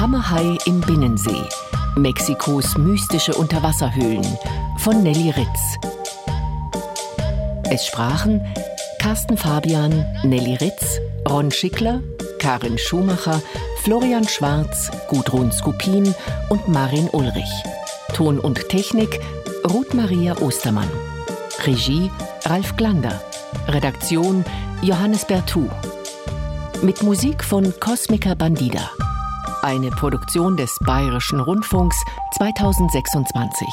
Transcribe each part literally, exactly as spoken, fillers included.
Hammerhai im Binnensee. Mexikos mystische Unterwasserhöhlen von Nelly Ritz. Es sprachen Carsten Fabian, Nelly Ritz, Ron Schickler, Karin Schumacher, Florian Schwarz, Gudrun Skupin und Marin Ulrich. Ton und Technik Ruth Maria Ostermann. Regie Ralf Glander. Redaktion Johannes Bertou. Mit Musik von Cosmica Bandida. Eine Produktion des Bayerischen Rundfunks zweitausendsechsundzwanzig.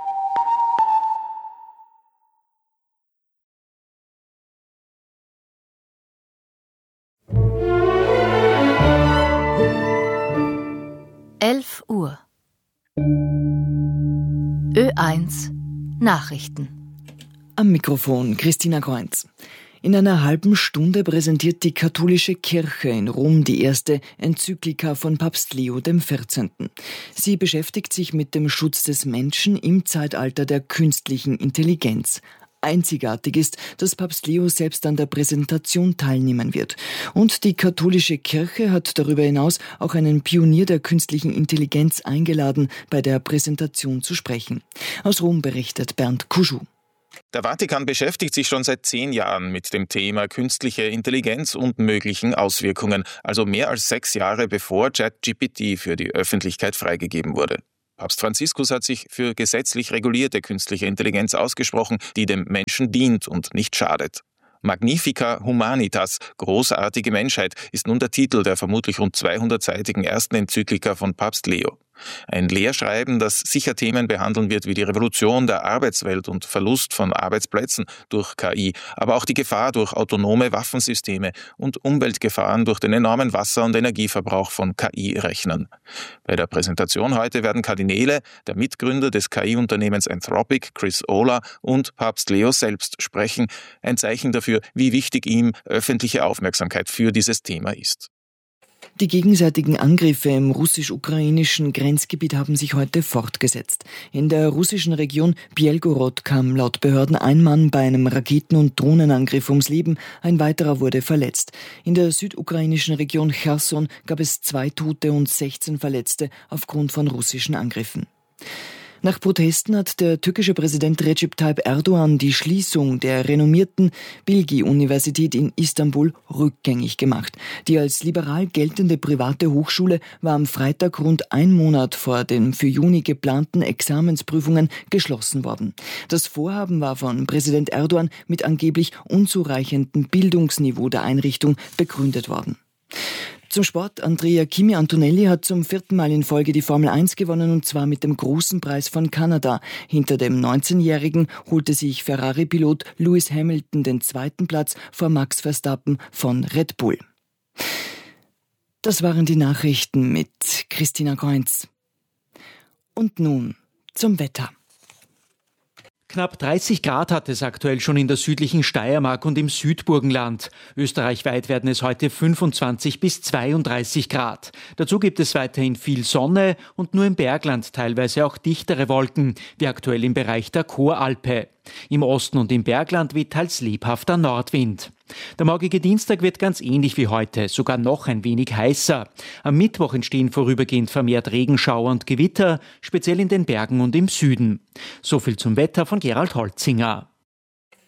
elf Uhr. Ö eins Nachrichten. Am Mikrofon Christina Kreunz. In einer halben Stunde präsentiert die katholische Kirche in Rom die erste Enzyklika von Papst Leo der vierzehnten. Sie beschäftigt sich mit dem Schutz des Menschen im Zeitalter der künstlichen Intelligenz. Einzigartig ist, dass Papst Leo selbst an der Präsentation teilnehmen wird. Und die katholische Kirche hat darüber hinaus auch einen Pionier der künstlichen Intelligenz eingeladen, bei der Präsentation zu sprechen. Aus Rom berichtet Bernd Kuschou. Der Vatikan beschäftigt sich schon seit zehn Jahren mit dem Thema künstliche Intelligenz und möglichen Auswirkungen, also mehr als sechs Jahre bevor ChatGPT für die Öffentlichkeit freigegeben wurde. Papst Franziskus hat sich für gesetzlich regulierte künstliche Intelligenz ausgesprochen, die dem Menschen dient und nicht schadet. Magnifica Humanitas, großartige Menschheit, ist nun der Titel der vermutlich rund zweihundertseitigen ersten Enzyklika von Papst Leo. Ein Lehrschreiben, das sicher Themen behandeln wird wie die Revolution der Arbeitswelt und Verlust von Arbeitsplätzen durch K I, aber auch die Gefahr durch autonome Waffensysteme und Umweltgefahren durch den enormen Wasser- und Energieverbrauch von K I-Rechnern. Bei der Präsentation heute werden Kardinäle, der Mitgründer des K I-Unternehmens Anthropic, Chris Olah, und Papst Leo selbst sprechen, ein Zeichen dafür, wie wichtig ihm öffentliche Aufmerksamkeit für dieses Thema ist. Die gegenseitigen Angriffe im russisch-ukrainischen Grenzgebiet haben sich heute fortgesetzt. In der russischen Region Bielgorod kam laut Behörden ein Mann bei einem Raketen- und Drohnenangriff ums Leben, ein weiterer wurde verletzt. In der südukrainischen Region Cherson gab es zwei Tote und sechzehn Verletzte aufgrund von russischen Angriffen. Nach Protesten hat der türkische Präsident Recep Tayyip Erdogan die Schließung der renommierten Bilgi-Universität in Istanbul rückgängig gemacht. Die als liberal geltende private Hochschule war am Freitag rund ein Monat vor den für Juni geplanten Examensprüfungen geschlossen worden. Das Vorhaben war von Präsident Erdogan mit angeblich unzureichendem Bildungsniveau der Einrichtung begründet worden. Zum Sport. Andrea Kimi Antonelli hat zum vierten Mal in Folge die Formel eins gewonnen, und zwar mit dem großen Preis von Kanada. Hinter dem neunzehnjährigen holte sich Ferrari-Pilot Lewis Hamilton den zweiten Platz vor Max Verstappen von Red Bull. Das waren die Nachrichten mit Christina Kreunz. Und nun zum Wetter. Knapp dreißig Grad hat es aktuell schon in der südlichen Steiermark und im Südburgenland. Österreichweit werden es heute fünfundzwanzig bis zweiunddreißig Grad. Dazu gibt es weiterhin viel Sonne und nur im Bergland teilweise auch dichtere Wolken, wie aktuell im Bereich der Choralpe. Im Osten und im Bergland weht teils lebhafter Nordwind. Der morgige Dienstag wird ganz ähnlich wie heute, sogar noch ein wenig heißer. Am Mittwoch entstehen vorübergehend vermehrt Regenschauer und Gewitter, speziell in den Bergen und im Süden. So viel zum Wetter von Gerald Holzinger.